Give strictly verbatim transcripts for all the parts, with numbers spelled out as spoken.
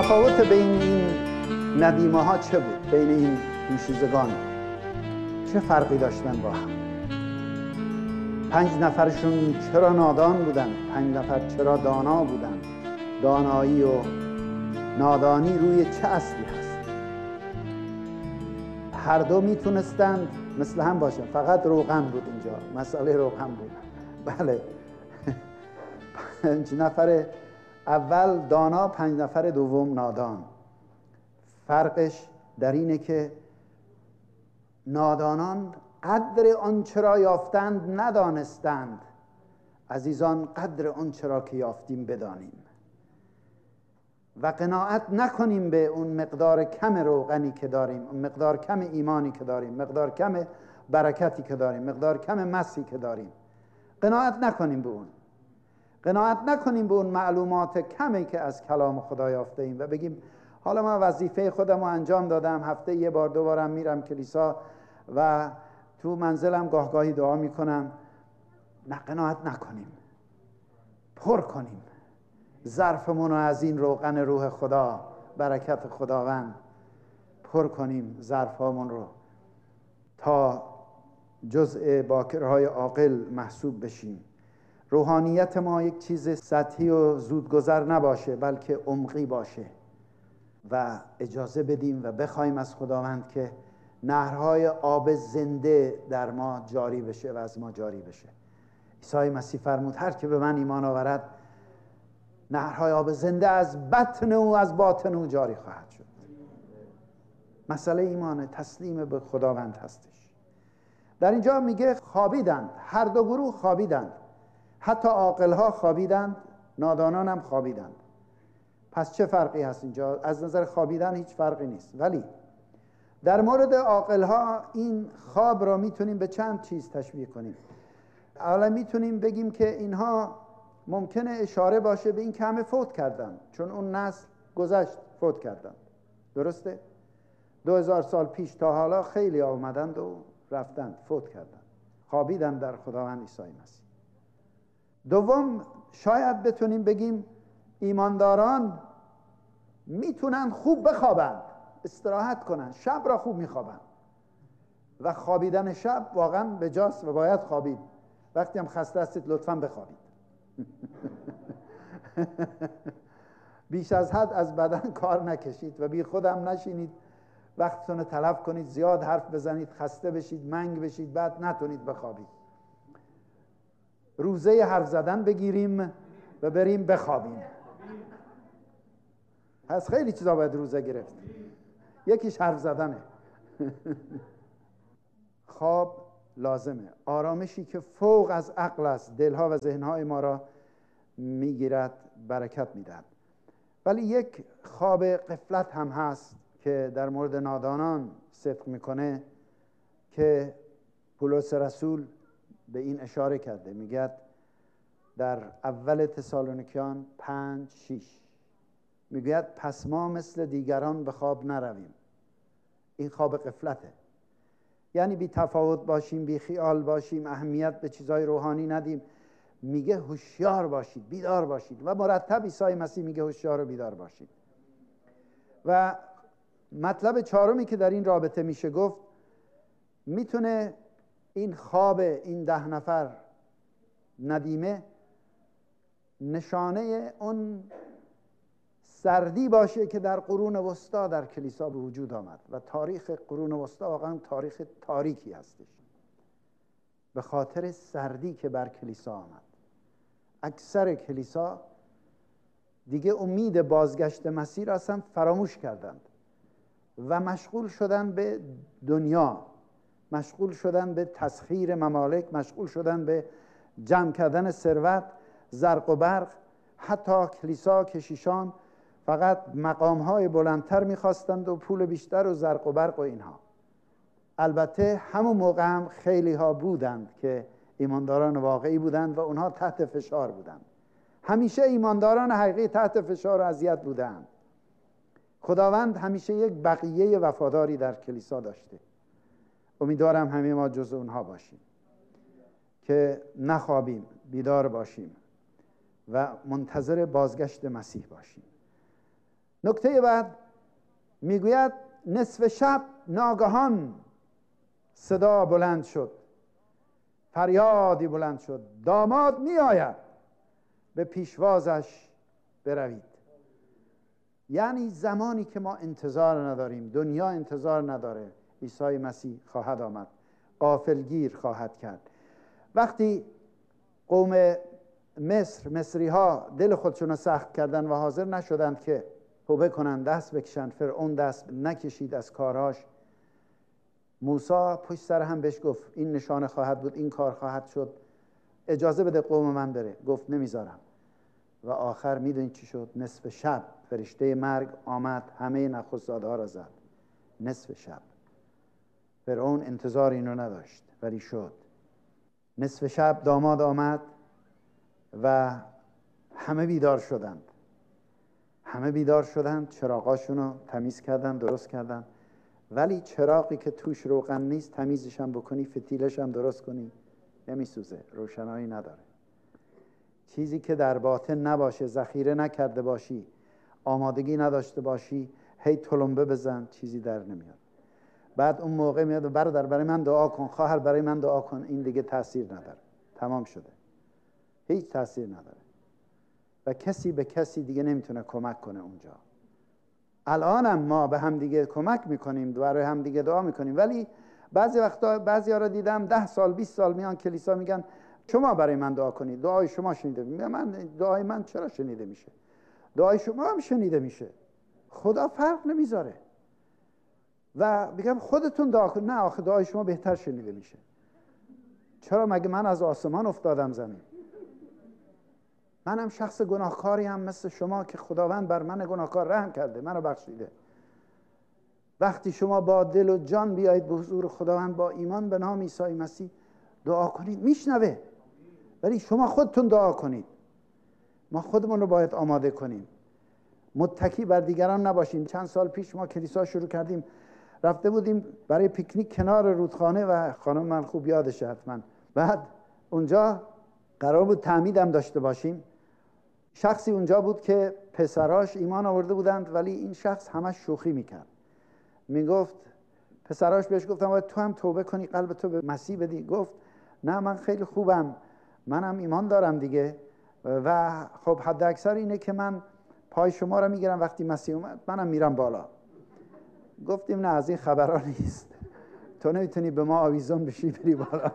تفاوت بین این ندیمه ها چه بود؟ بین این دوشیزگان چه فرقی داشتن با هم؟ پنج نفرشون چرا نادان بودن؟ پنج نفر چرا دانا بودن؟ دانایی و نادانی روی چه اصلی هست؟ هر دو میتونستند مثل هم باشن، فقط روغن بود اینجا، مسئله روغن بود. بله پنج نفر اول دانا، پنج نفر دوم نادان. فرقش در اینه که نادانان قدر آنچه را یافتند ندانستند. عزیزان، قدر آنچه را که یافتیم بدانیم و قناعت نکنیم به اون مقدار کم روغنی که داریم، اون مقدار کم ایمانی که داریم، مقدار کم برکتی که داریم، مقدار کم مسی که داریم. قناعت نکنیم به اون، قناعت نکنیم به اون معلومات کمی که از کلام خدا یافته ایم و بگیم حالا من وظیفه خودم رو انجام دادم، هفته یه بار دو بارم میرم کلیسا و تو منزلم گاه گاهی دعا میکنم. نه، قناعت نکنیم، پر کنیم ظرفمون رو از این روغن روح خدا، برکت خداوند، پر کنیم ظرفامون رو تا جزء باکرهای عاقل محسوب بشیم. روحانیت ما یک چیز سطحی و زودگذر نباشه، بلکه عمقی باشه و اجازه بدیم و بخوایم از خداوند که نهرهای آب زنده در ما جاری بشه و از ما جاری بشه. عیسی مسیح فرمود هر که به من ایمان آورد نهرهای آب زنده از بطن او از باطن او جاری خواهد شد. مسئله ایمان، تسلیم به خداوند هستش. در اینجا میگه خوابیدند، هر دو گروه خوابیدند، حتی عاقل‌ها خوابیدند، نادانان هم خوابیدند. پس چه فرقی هست اینجا؟ از نظر خوابیدن هیچ فرقی نیست، ولی در مورد عاقل‌ها این خواب را میتونیم به چند چیز تشبیه کنیم. اولا میتونیم بگیم که اینها ممکنه اشاره باشه به این که همه فوت کردن، چون اون نسل گذشت فوت کردن. درسته؟ دو هزار سال پیش تا حالا خیلی آمدند و رفتند، فوت کردند، خوابیدند در خداوند عیسی مسیح. دوم، شاید بتونیم بگیم ایمانداران میتونن خوب بخوابند، استراحت کنن، شب را خوب میخوابند و خوابیدن شب واقعا بجاست و باید خوابید. وقتی هم خسته هستید لطفاً بخوابید. بیش از حد از بدن کار نکشید و بی خودم نشینید، وقتتون رو تلف کنید، زیاد حرف بزنید، خسته بشید، منگ بشید، بعد نتونید بخوابید. روزه حرف زدن بگیریم و بریم بخوابیم. پس خیلی چیزا باید روزه گرفت، یکیش حرف زدنه. خواب لازمه، آرامشی که فوق از عقل است، دلها و ذهنهای ما را میگیرد، برکت میدهد. ولی یک خواب غفلت هم هست که در مورد نادانان صدق میکنه که پولس رسول به این اشاره کرده. میگه در اول تسالونیکیان پنج شیش میگوید پس ما مثل دیگران به خواب نرویم. این خواب غفلته، یعنی بی تفاوت باشیم، بی خیال باشیم، اهمیت به چیزای روحانی ندیم. میگه هوشیار باشید، بیدار باشید و مرتب عیسی مسیح میگه هوشیار و بیدار باشید. و مطلب چهارمی که در این رابطه میشه گفت، میتونه این خواب این ده نفر ندیمه نشانه اون سردی باشه که در قرون وسطا در کلیسا به وجود آمد و تاریخ قرون وسطا واقعا تاریخ تاریکی هستش به خاطر سردی که بر کلیسا آمد. اکثر کلیسا دیگه امید بازگشت مسیح را اصلا فراموش کردند و مشغول شدن به دنیا، مشغول شدن به تسخیر ممالک، مشغول شدن به جمع کردن ثروت، زرق و برق. حتی کلیسا کشیشان فقط مقام‌های بلندتر می‌خواستند و پول بیشتر و زرق و برق و اینها. البته همون موقع هم خیلی ها بودند که ایمانداران واقعی بودند و اونها تحت فشار بودند. همیشه ایمانداران حقیقی تحت فشار و اذیت بودند. خداوند همیشه یک بقیه وفاداری در کلیسا داشته. امیدوارم همه ما جز اونها باشیم که نخوابیم، بیدار باشیم و منتظر بازگشت مسیح باشیم. نکته بعد میگوید نصف شب ناگهان صدا بلند شد، فریادی بلند شد، داماد می آید، به پیشوازش بروید. یعنی زمانی که ما انتظار نداریم، دنیا انتظار نداره، عیسی مسیح خواهد آمد، غافلگیر خواهد کرد. وقتی قوم مصر مصری ها دل خودشون رو سخت کردن و حاضر نشدند که توبه کنند، دست بکشن، فرعون دست نکشید از کارهاش، موسی پشت سر هم بهش گفت این نشانه خواهد بود، این کار خواهد شد، اجازه بده قوم من بره. گفت نمیذارم. و آخر میدونید چی شد؟ نصف شب فرشته مرگ آمد، همه نخست‌زاده‌ها را زد. نصف شب. فرعون انتظار اینو نداشت ولی شد. نصف شب داماد آمد و همه بیدار شدند. همه بیدار شدند، چراغاشون رو تمیز کردن، درست کردن. ولی چراغی که توش روغن نیست، تمیزش هم بکنی، فتیلش هم درست کنی، نمیسوزه، روشنایی نداره. چیزی که در باطن نباشه، ذخیره نکرده باشی، آمادگی نداشته باشی، هی تلمبه بزن، چیزی در نمیاد. بعد اون موقع میاد برادر برای من دعا کن، خواهر برای من دعا کن، این دیگه تاثیر نداره، تمام شده، هیچ تاثیر نداره و کسی به کسی دیگه نمیتونه کمک کنه اونجا. الانم ما به هم دیگه کمک میکنیم، برای هم دیگه دعا میکنیم، ولی بعضی وقتا بعضی ها رو دیدم ده سال بیست سال میان کلیسا میگن شما برای من دعا کنید، دعای شما شنیده میشه. من دعای من چرا شنیده میشه؟ دعای شما هم شنیده میشه، خدا فرق نمیذاره. و بگم خودتون دعا کن، نه آخه دعای شما بهتر شنیده میشه. چرا؟ مگه من از آسمان افتادم زمین؟ منم شخص گناهکاری هم مثل شما که خداوند بر من گناهکار رحم کرده، منو بخشیده. وقتی شما با دل و جان بیایید به حضور خداوند با ایمان به نام عیسی مسیح دعا کنید، میشنوه. ولی شما خودتون دعا کنید. ما خودمون رو باید آماده کنیم، متکی بر دیگران نباشیم. چند سال پیش ما کلیسا شروع کردیم، رفته بودیم برای پیکنیک کنار رودخانه و خانم من خوب یادشه حتما. بعد اونجا قرار بود تعمیدم داشته باشیم. شخصی اونجا بود که پسراش ایمان آورده بودند، ولی این شخص همش شوخی میکرد. میگفت پسراش بهش گفتم باید تو هم توبه کنی، قلب تو به مسیح بدی. گفت نه من خیلی خوبم، منم ایمان دارم دیگه و خب حد اکثر اینه که من پای شما رو میگیرم وقتی مسیح اومد منم میرم بالا. گفتیم نه از این خبرها نیست، تو نمیتونی به ما آویزون بشی بری بالا.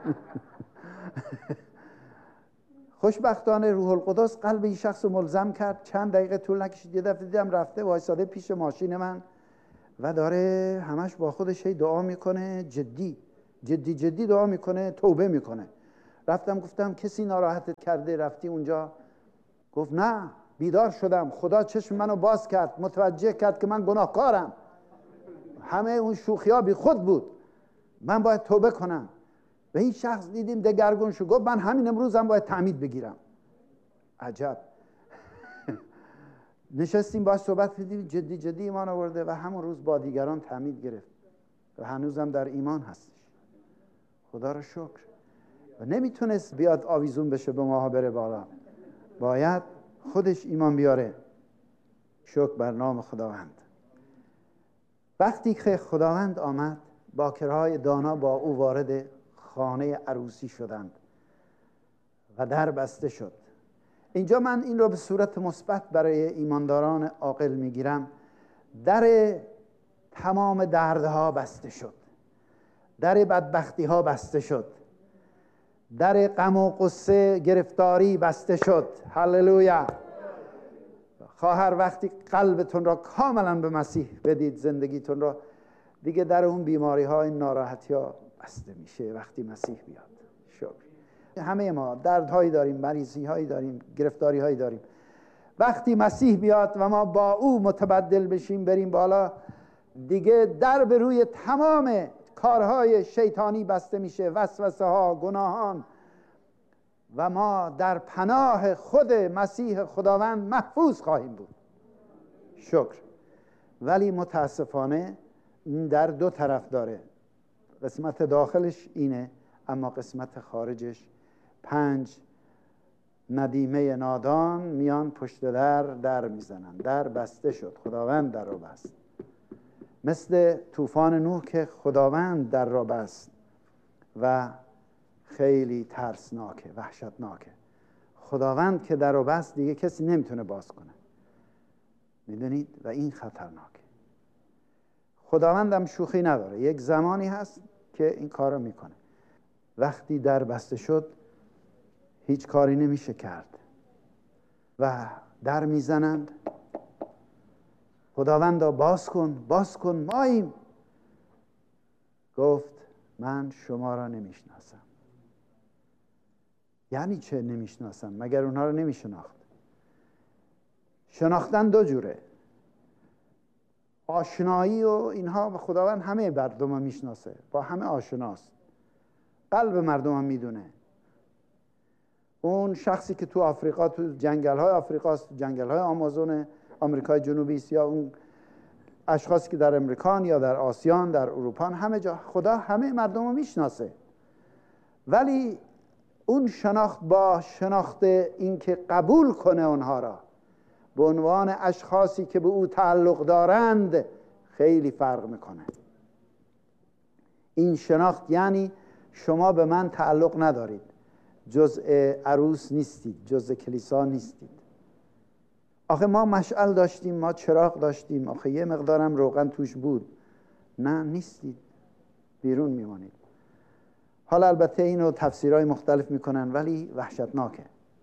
خوشبختانه روح القدس قلب این شخص رو ملزم کرد. چند دقیقه طول نکشید، یه دفعه دیدم رفته وایساده پیش ماشین من و داره همش با خودش دعا میکنه، جدی جدی جدی دعا میکنه، توبه میکنه. رفتم گفتم کسی ناراحتت کرده رفتی اونجا؟ گفت نه، بیدار شدم، خدا چشم منو باز کرد، متوجه کرد که من گناهکارم، همه اون شوخی ها بی خود بود، من باید توبه کنم. و این شخص دیدیم دگرگون شد، گفت من همین امروز هم باید تعمید بگیرم. عجب. نشستیم باید صحبت کردیم، جدی جدی ایمان آورده و همون روز با دیگران تعمید گرفت و هنوزم در ایمان هستش. خدا رو شکر. و نمیتونست بیاد آویزون بشه به ماها بره بالا، باید خودش ایمان بیاره. شکر بر نام خداوند. وقتی که خداوند آمد، باکرهای دانا با او وارد خانه عروسی شدند و در بسته شد. اینجا من این رو به صورت مثبت برای ایمانداران عاقل میگیرم. در تمام دردها بسته شد، در بدبختی ها بسته شد، در غم و غصه گرفتاری بسته شد. هللویا. خواهر وقتی قلبتون را کاملا به مسیح بدید، زندگیتون را، دیگه در اون بیماری ها، این ناراحتی ها بسته میشه وقتی مسیح بیاد. شکر. همه ما دردهایی داریم، مریضی هایی داریم، گرفتاری هایی داریم. وقتی مسیح بیاد و ما با او متبدل بشیم بریم بالا، دیگه در به روی تمام کارهای شیطانی بسته میشه، وسوسه ها، گناهان، و ما در پناه خود مسیح خداوند محفوظ خواهیم بود. شکر. ولی متاسفانه این در دو طرف داره، قسمت داخلش اینه اما قسمت خارجش پنج ندیمه نادان میان پشت در در میزنن. در بسته شد، خداوند در رو بست. مثل طوفان نوح که خداوند در رو بست و خیلی ترسناکه، وحشتناکه. خداوند که در رو بست دیگه کسی نمیتونه باز کنه، میدونید؟ و این خطرناکه. خداوند هم شوخی نداره. یک زمانی هست که این کار رو میکنه. وقتی در بسته شد هیچ کاری نمیشه کرد و در میزنند. خداوندا باز کن، باز کن، ماییم. گفت من شما را نمیشناسم. یعنی چه نمیشناسم؟ مگر اونها رو نمیشناخت؟ شناختن دو جوره، آشنایی و اینها. خداوند همه مردم رو میشناسه، با همه آشناست، قلب مردم هم میدونه. اون شخصی که تو آفریقا، تو جنگل های آفریقا، جنگل های آمازون آمریکای جنوبی است، یا اون اشخاصی که در امریکان یا در آسیان، در اروپا، همه جا خدا همه مردم رو میشناسه. ولی اون شناخت با شناخت این که قبول کنه اونها را به عنوان اشخاصی که به او تعلق دارند خیلی فرق میکنه. این شناخت یعنی شما به من تعلق ندارید، جزء عروس نیستید، جزء کلیسا نیستید. آخه ما مشعل داشتیم، ما چراغ داشتیم، آخه یه مقدارم روغن توش بود. نه، نیستید، بیرون میمانید. حالا البته اینو تفسیرهای مختلف میکنن ولی وحشتناکه.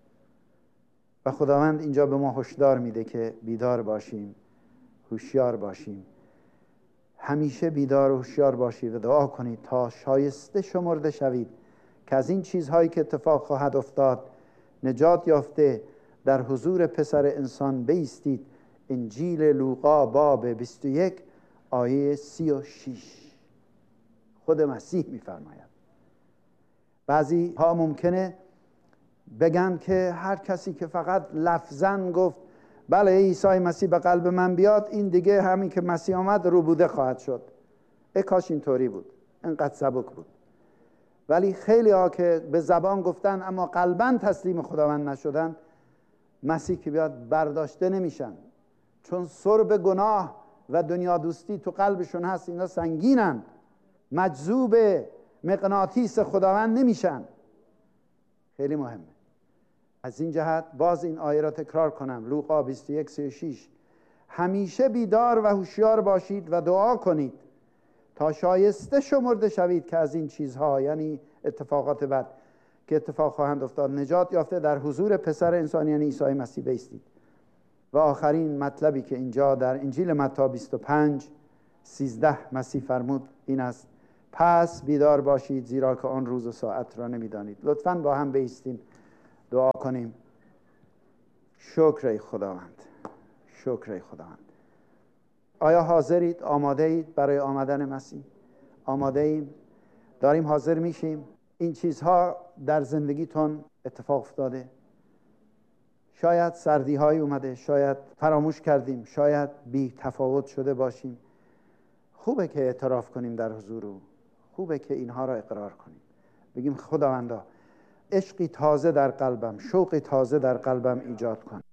و خداوند اینجا به ما هشدار میده که بیدار باشیم، هوشیار باشیم. همیشه بیدار و هوشیار باشید و دعا کنید تا شایسته شمرده شوید که از این چیزهایی که اتفاق خواهد افتاد نجات یافته در حضور پسر انسان بایستید. انجیل لوقا باب بیست و یک آیه سی و شش خود مسیح میفرماید. بعضی ها ممکنه بگن که هر کسی که فقط لفظاً گفت بله عیسی مسیح به قلب من بیاد، این دیگه همین که مسیح آمد روبوده خواهد شد. ای کاش اینطوری بود، اینقدر سبک بود. ولی خیلی ها که به زبان گفتن اما قلباً تسلیم خداوند نشدن، مسیح که بیاد برداشته نمیشن، چون سرب گناه و دنیا دوستی تو قلبشون هست. اینا سنگینن، مجذوب مغناطیس خداوند نمیشن. خیلی مهمه. از این جهت باز این آیه را تکرار کنم، لوقا بیست و یک سی و شش: همیشه بیدار و هوشیار باشید و دعا کنید تا شایسته شمرده شوید که از این چیزها، یعنی اتفاقات بد که اتفاق خواهند افتاد، نجات یافته در حضور پسر انسان یعنی عیسی مسیح بایستید. و آخرین مطلبی که اینجا در انجیل متی بیست و پنج سیزده مسیح فرمود این است: پس بیدار باشید زیرا که آن روز و ساعت را نمیدانید. لطفاً با هم بایستیم دعا کنیم. شکر ای خداوند، شکر ای خداوند. آیا حاضرید، آماده اید برای آمدن مسیح؟ آماده ایم؟ داریم حاضر میشیم؟ این چیزها در زندگیتون اتفاق افتاده؟ شاید سردی های اومده، شاید فراموش کردیم، شاید بی تفاوت شده باشیم. خوبه که اعتراف کنیم در حضور او، خوبه که اینها را اقرار کنیم، بگیم خداوندا عشقی تازه در قلبم، شوقی تازه در قلبم ایجاد کن.